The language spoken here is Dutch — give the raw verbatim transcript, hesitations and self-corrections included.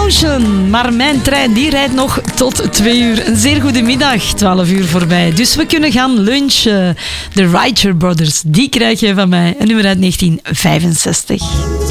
Emotion. Maar mijn trein die rijdt nog tot twee uur. Een zeer goede middag, twaalf uur voorbij. Dus we kunnen gaan lunchen. De Righteous Brothers, die krijg je van mij. Een nummer uit negentien vijfenzestig.